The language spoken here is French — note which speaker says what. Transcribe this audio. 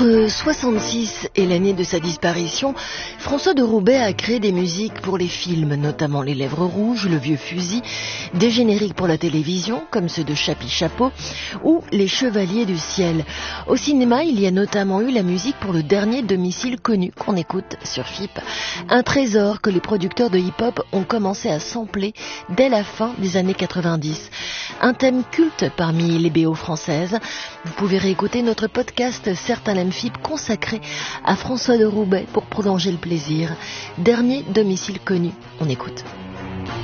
Speaker 1: Entre 66 et l'année de sa disparition, François de Roubaix a créé des musiques pour les films, notamment Les Lèvres Rouges, Le Vieux Fusil, des génériques pour la télévision, comme ceux de Chapi Chapeau, ou Les Chevaliers du Ciel. Au cinéma, il y a notamment eu la musique pour Le Dernier Domicile Connu, qu'on écoute sur FIP. Un trésor que les producteurs de hip-hop ont commencé à sampler dès la fin des années 90. Un thème culte parmi les BO françaises. Vous pouvez réécouter notre podcast Certains l'aiment FIP consacré à François de Roubaix pour prolonger le plaisir. Dernier Domicile Connu, on écoute.